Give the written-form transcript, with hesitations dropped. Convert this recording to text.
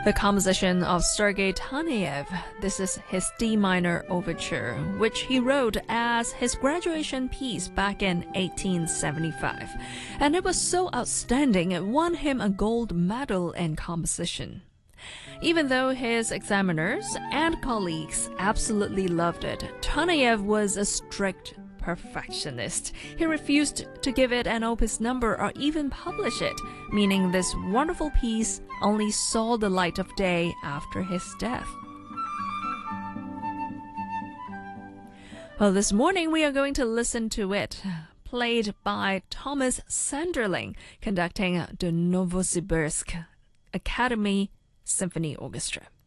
The composition of Sergei Taneyev. This is his D minor overture, which he wrote as his graduation piece back in 1875. And it was so outstanding it won him a gold medal in composition. Even though his examiners and colleagues absolutely loved it, Taneyev was a strict perfectionist. He refused to give it an opus number or even publish it, meaning this wonderful piece only saw the light of day after his death. Well, this morning we are going to listen to it, played by Thomas Sanderling, conducting the Novosibirsk Academy Symphony Orchestra.